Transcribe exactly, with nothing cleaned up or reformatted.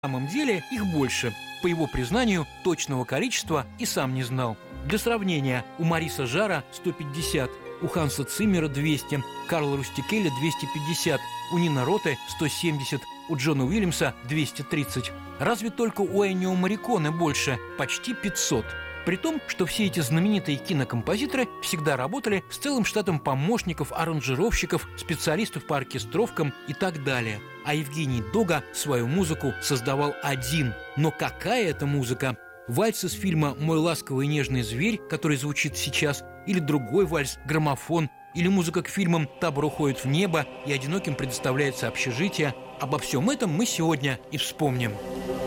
На самом деле их больше. По его признанию, точного количества и сам не знал. Для сравнения, у Мариса Жара сто пятьдесят, у Ханса Циммера двести, Карла Рустикеля двести пятьдесят, у Нина Роте сто семьдесят, у Джона Уильямса двести тридцать. Разве только у Эннио Морриконе больше, почти пятьсот. При том, что все эти знаменитые кинокомпозиторы всегда работали с целым штатом помощников, аранжировщиков, специалистов по оркестровкам и так далее. А Евгений Дога свою музыку создавал один. Но какая это музыка? Вальс из фильма «Мой ласковый и нежный зверь», который звучит сейчас, или другой вальс «Граммофон», или музыка к фильмам «Табор уходит в небо» и «Одиноким предоставляется общежитие». Обо всем этом мы сегодня и вспомним.